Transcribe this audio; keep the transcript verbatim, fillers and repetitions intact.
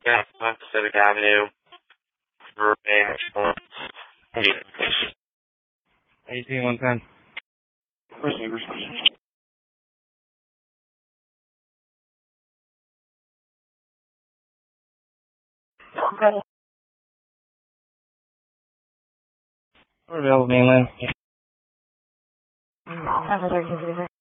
Yeah, on Pacific Avenue. eighteen one ten. Receivers. We're available mainland.